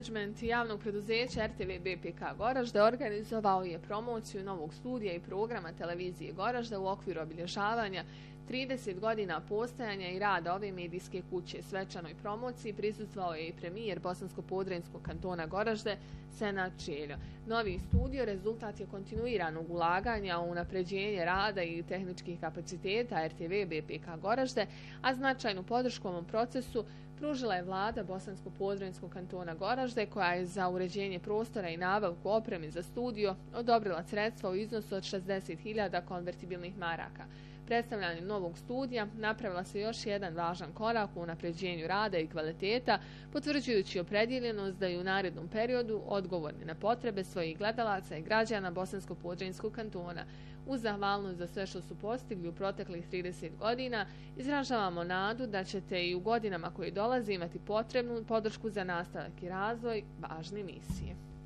Menadžment javnog preduzeća RTV BPK Goražde organizovao je promociju novog studija i programa televizije Goražde u okviru obilježavanja 30 godina postojanja i rada ove medijske kuće. Svečanoj promociji prisustvovao je i premijer Bosansko-podrinjskog kantona Goražde Senad Čeljo. Novi studio rezultat je kontinuiranog ulaganja u unapređenje rada i tehničkih kapaciteta RTV BPK Goražde, a značajnu podršku ovom procesu pružila je vlada Bosansko-podrinjskog kantona Goražde, koja je za uređenje prostora i nabavku opreme za studio odobrila sredstva u iznosu od 60.000 konvertibilnih maraka. Predstavljanjem novog studija napravila se još jedan važan korak u unapređenju rada i kvaliteta, potvrđujući opredjeljenost da je u narednom periodu odgovorni na potrebe svojih gledalaca i građana Bosansko-podrinjskog kantona. Uz zahvalnost za sve što su postigli u proteklih 30 godina, izražavamo nadu da ćete i u godinama koje dolaze imati potrebnu podršku za nastavak i razvoj važne misije.